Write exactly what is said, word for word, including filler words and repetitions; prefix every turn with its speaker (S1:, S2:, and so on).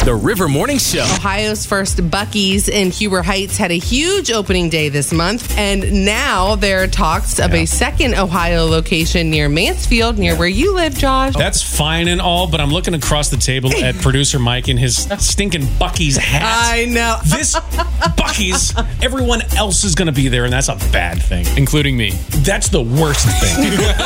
S1: The River Morning Show.
S2: Ohio's first Buc-ee's in Huber Heights had a huge opening day this month, and now there are talks of
S3: Yeah.
S2: a second Ohio location near Mansfield, near where you live, Josh.
S3: That's fine and all, but I'm looking across the table at producer Mike in his stinking Buc-ee's hat.
S2: I know.
S3: This Buc-ee's, everyone else is going to be there, and that's a bad thing.
S1: Including me.
S3: That's the worst thing.